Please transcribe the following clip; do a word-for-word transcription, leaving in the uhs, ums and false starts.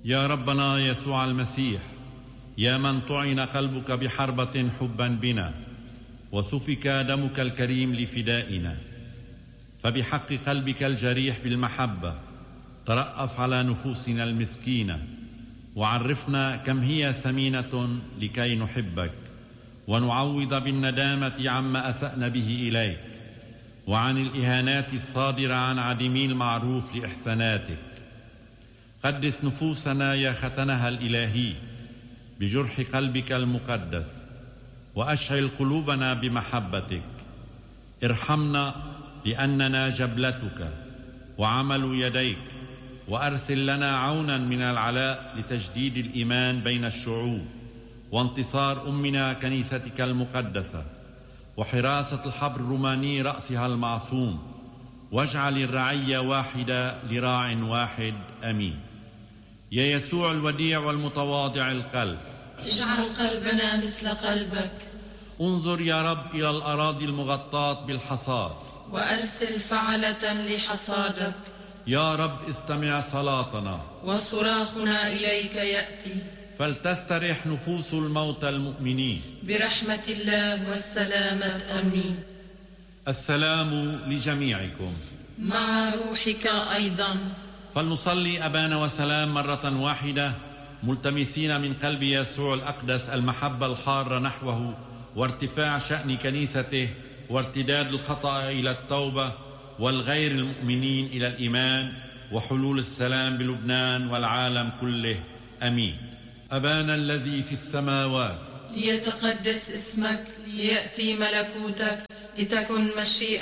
يا ربنا يسوع المسيح، يا من طعن قلبك بحربة حبا بنا وسفك دمك الكريم لفدائنا، فبحق قلبك الجريح بالمحبة ترأف على نفوسنا المسكينة، وعرفنا كم هي ثمينة لكي نحبك ونعوض بالندامة عما أسأنا به إليك، وعن الإهانات الصادرة عن عديمي المعروف لإحساناتك. قدس نفوسنا يا ختنها الإلهي بجرح قلبك المقدس، وأشعل قلوبنا بمحبتك. ارحمنا لأننا جبلتك وعمل يديك، وأرسل لنا عونا من العلاء لتجديد الإيمان بين الشعوب، وانتصار أمنا كنيستك المقدسة، وحراسة الحبر الروماني رأسها المعصوم، واجعل الرعية واحدة لراع واحد. أمين. يا يسوع الوديع والمتواضع القلب، اجعل قلبنا مثل قلبك. انظر يا رب إلى الأراضي المغطاة بالحصاد، وأرسل فعلة لحصادك. يا رب استمع صلاتنا، وصراخنا إليك يأتي. فلتسترح نفوس الموتى المؤمنين برحمة الله والسلامة. أمين. السلام لجميعكم مع روحك أيضا. فلنصلي أبانا وسلام مرة واحدة، ملتمسين من قلب يسوع الأقدس المحبة الحارة نحوه، وارتفاع شأن كنيسته، وارتداد الخطأ إلى التوبة، والغير المؤمنين إلى الإيمان، وحلول السلام بلبنان والعالم كله. أمين. أبانا الذي في السماوات، ليتقدس اسمك، ليأتي ملكوتك، لتكن مشيئتك